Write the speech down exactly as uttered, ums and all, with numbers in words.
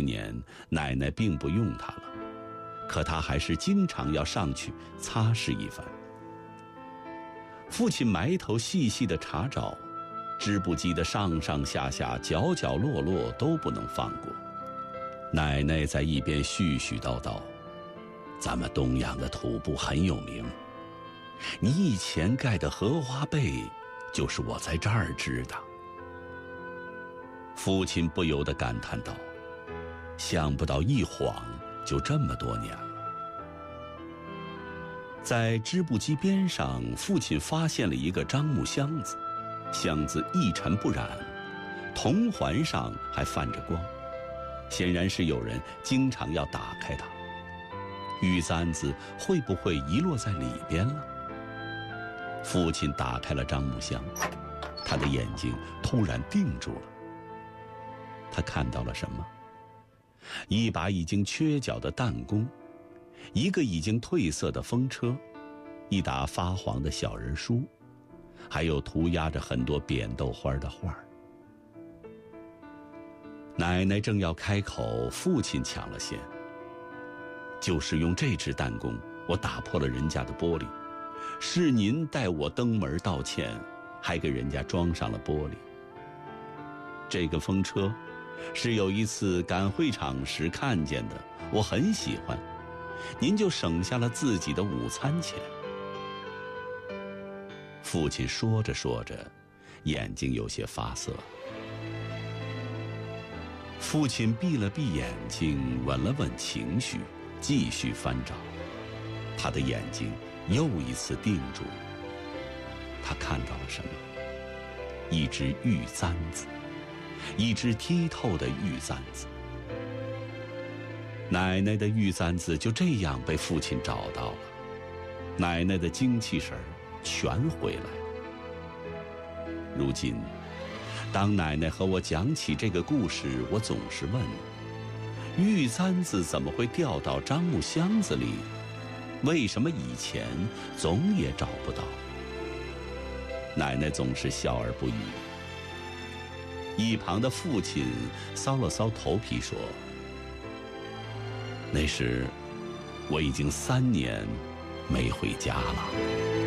年，奶奶并不用它了，可他还是经常要上去擦拭一番。父亲埋头细细地查找，织布机的上上下下、角角落落都不能放过。奶奶在一边絮絮叨叨：“咱们东洋的土布很有名，你以前盖的荷花被，就是我在这儿织的。”父亲不由得感叹道：“想不到一晃就这么多年了。”在织布机边上，父亲发现了一个樟木箱子，箱子一尘不染，铜环上还泛着光，显然是有人经常要打开它。玉簪子会不会遗落在里边了？父亲打开了樟木箱，他的眼睛突然定住了。他看到了什么？一把已经缺角的弹弓，一个已经褪色的风车，一沓发黄的小人书，还有涂鸦着很多扁豆花的画。奶奶正要开口，父亲抢了先：“就是用这支弹弓，我打破了人家的玻璃，是您代我登门道歉，还给人家装上了玻璃。这个风车是有一次赶会场时看见的，我很喜欢，您就省下了自己的午餐钱。”父亲说着说着，眼睛有些发涩。父亲闭了闭眼睛，稳了稳情绪，继续翻找。他的眼睛又一次定住。他看到了什么？一只玉簪子，一只剔透的玉簪子。奶奶的玉簪子就这样被父亲找到了，奶奶的精气神儿全回来了。如今，当奶奶和我讲起这个故事，我总是问：玉簪子怎么会掉到樟木箱子里？为什么以前总也找不到？奶奶总是笑而不语。一旁的父亲搔了搔头皮说：“那时我已经三年没回家了。”